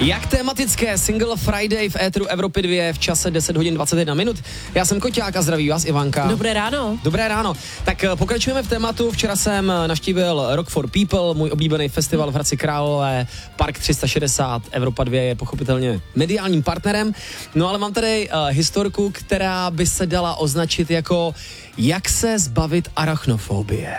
Jak tematické Single Friday v éteru Evropy 2 v čase 10 hodin 21 minut. Já jsem Koťák a zdraví vás Ivanka. Dobré ráno. Dobré ráno. Tak pokračujeme v tématu. Včera jsem navštívil Rock for People, můj oblíbený festival v Hradci Králové, Park 360, Evropa 2 je pochopitelně mediálním partnerem. No ale mám tady historku, která by se dala označit jako jak se zbavit arachnofobie.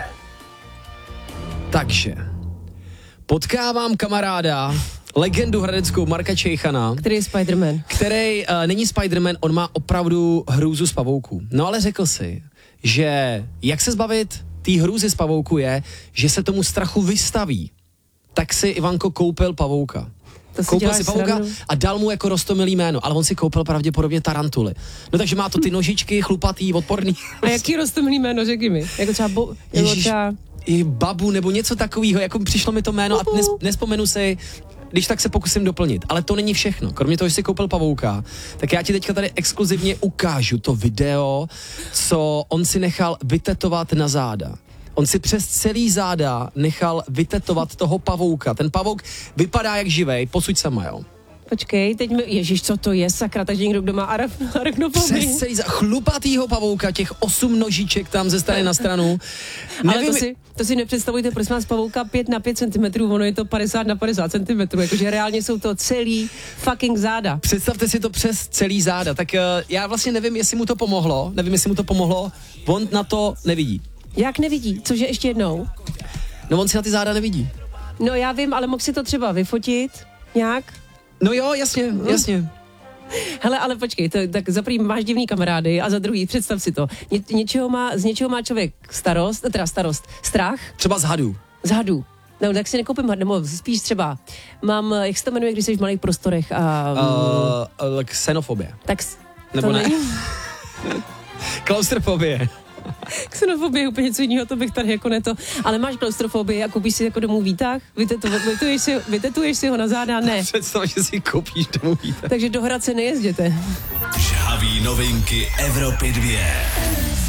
Takže potkávám kamaráda, legendu hradeckou Marka Čejchana. Který je Spider-Man. Který není Spider-Man, on má opravdu hrůzu z pavouků. No ale řekl si, že jak se zbavit té hrůzy z pavouku je, že se tomu strachu vystaví. Tak si Ivanko koupil pavouka. Koupil si pavouka a dal mu jako roztomilý jméno, ale on si koupil pravděpodobně tarantuly. No takže má to ty nožičky, chlupatý, odporný. A jaký roztomilý jméno, řekni mi? Jako třeba i babu nebo něco takového, jako přišlo mi to jméno a nespomenu si, když tak se pokusím doplnit. Ale to není všechno. Kromě toho, že si koupil pavouka, tak já ti teďka tady exkluzivně ukážu to video, co on si nechal vytetovat na záda. On si přes celý záda nechal vytetovat toho pavouka. Ten pavouk vypadá jak živej, posuď sama, jo. Počkej, teď Ježíš, co to je, sakra, takže někdo, kdo má arachnofobii. Přes celý chlupatýho pavouka, těch 8 nožiček tam ze strany na stranu. Ale to si nepředstavujte, prosím vás, pavouka 5 na 5 cm, ono je to 50 na 50 cm, jakože reálně jsou to celý fucking záda. Představte si to přes celý záda, tak já vlastně nevím, jestli mu to pomohlo, on na to nevidí. Jak nevidí? Cože ještě jednou? No on si na ty záda nevidí. No já vím, ale mohl si to třeba vyfotit nějak? No jo, jasně. Hele, ale počkej, tak za první máš divný kamarády a za druhý, představ si to. Z něčeho má člověk strach. Třeba z hadů. Z hadů. No, tak si nekoupím had, nebo spíš třeba mám, jak se to jmenuje, když jsi v malých prostorech a... Xenofobie. Tak nebo ne? Klaustrofobie. Xenofobie je úplně něco jiného, to bych tady jako neto. Ale máš klaustrofobii a koupíš si jako domů výtah? Vytetuješ si ho na záda? Ne. Představ, že si koupíš domů výtah. Takže do Hradce nejezděte. Žhaví novinky Evropy 2.